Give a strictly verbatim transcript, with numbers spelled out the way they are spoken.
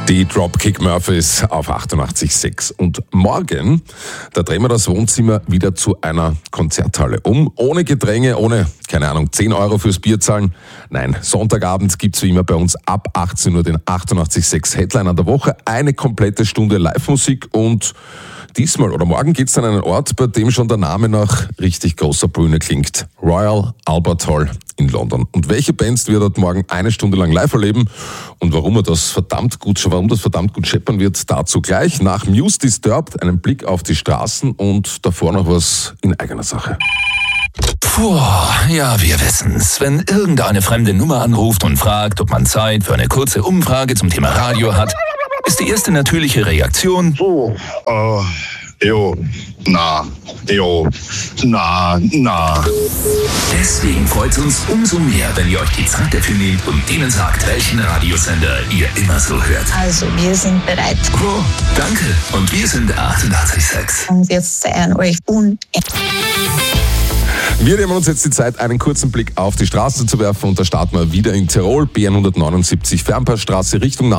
Die Dropkick Murphys auf achtundachtzig Komma sechs. Und morgen, da drehen wir das Wohnzimmer wieder zu einer Konzerthalle um. Ohne Gedränge, ohne, keine Ahnung, zehn Euro fürs Bier zahlen. Nein, Sonntagabend gibt's wie immer bei uns ab achtzehn Uhr den achtundachtzig Komma sechs Headliner der Woche. Eine komplette Stunde Live-Musik und diesmal oder morgen geht's an einen Ort, bei dem schon der Name nach richtig großer Bühne klingt. Royal Albert Hall in London. Und welche Bands wir dort morgen eine Stunde lang live erleben und warum er das verdammt gut, warum das verdammt gut scheppern wird, dazu gleich. Nach Muse Disturbed einen Blick auf die Straßen und davor noch was in eigener Sache. Puh, ja, wir wissen's. Wenn irgendeine fremde Nummer anruft und fragt, ob man Zeit für eine kurze Umfrage zum Thema Radio hat, ist die erste natürliche Reaktion: So, äh, jo, na, jo, na, na. Deswegen freut es uns umso mehr, wenn ihr euch die Zeit dafür nehmt und denen sagt, welchen Radiosender ihr immer so hört. Also, wir sind bereit. Oh, danke. Und wir sind achtundachtzig Komma sechs. Und wir sehen euch unendlich. Wir nehmen uns jetzt die Zeit, einen kurzen Blick auf die Straße zu werfen und da starten wir wieder in Tirol, B hundertneunundsiebzig Fernpassstraße Richtung